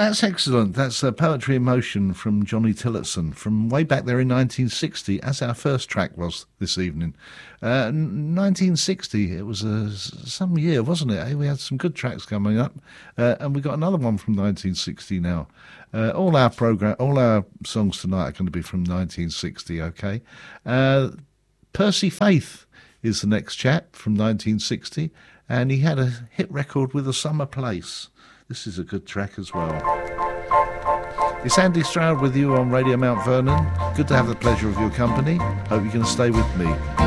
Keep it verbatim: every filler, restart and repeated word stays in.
That's excellent. That's uh, Poetry in Motion from Johnny Tillotson from way back there in nineteen sixty, as our first track was this evening. Uh, nineteen sixty, it was uh, some year, wasn't it? Eh? We had some good tracks coming up, uh, and we got another one from nineteen sixty now. Uh, all our program, all our songs tonight are going to be from nineteen sixty, okay? Uh, Percy Faith is the next chap from nineteen sixty, and he had a hit record with A Summer Place. This is a good track as well. It's Andy Stroud with you on Radio Mount Vernon. Good to have the pleasure of your company. Hope you can stay with me.